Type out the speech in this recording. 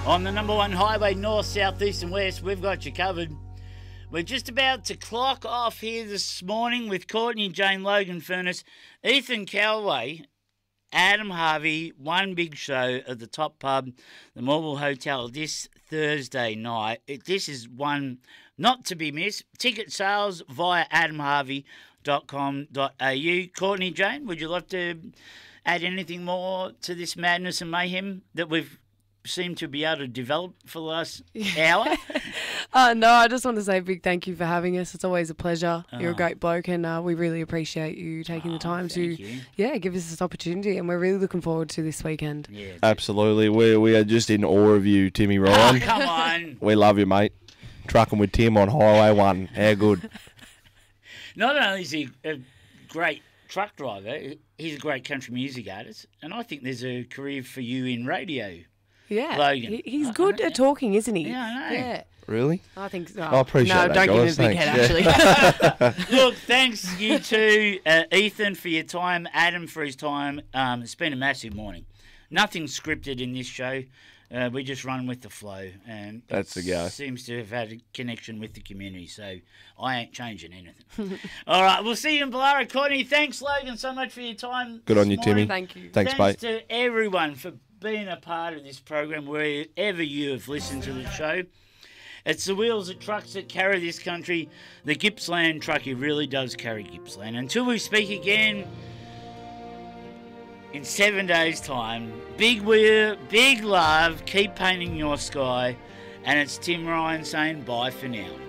On the number one highway, north, south, east and west, we've got you covered. We're just about to clock off here this morning with Courtney, Jane, Logan Furness, Ethan Callaway, Adam Harvey, one big show at the Top Pub, the Morwell Hotel this Thursday night. This is one not to be missed. Ticket sales via adamharvey.com.au. Courtney, Jane, would you like to add anything more to this madness and mayhem that we've seemed to be able to develop for the last hour? No, I just want to say a big thank you for having us. It's always a pleasure. You're a great bloke, and we really appreciate you taking the time to give us this opportunity, and we're really looking forward to this weekend. Yeah, absolutely. We are just in awe of you, Timmy Ryan. Oh, come on. We love you, mate. Trucking with Tim on Highway 1. How good. Not only is he a great truck driver, he's a great country music artist, and I think there's a career for you in radio. Yeah, Logan. He's good at talking, isn't he? Yeah, I know. Yeah. Really? I think so. I appreciate that, don't guys. give him a big Thanks. head, actually. Look, thanks you two, Ethan for your time, Adam for his time. It's been a massive morning. Nothing scripted in this show. We just run with the flow, and that's the go. Seems to have had a connection with the community, so I ain't changing anything. All right, we'll see you in Ballara. Courtney, thanks, Logan, so much for your time. Good on you, Timmy. Thank you. Thanks, Thanks mate. to everyone for being a part of this program, wherever you have listened to the show. It's the wheels of trucks that carry this country. The Gippsland truckie really does carry Gippsland. Until we speak again in 7 days' time, big weir, big love, keep painting your sky, and it's Tim Ryan saying bye for now.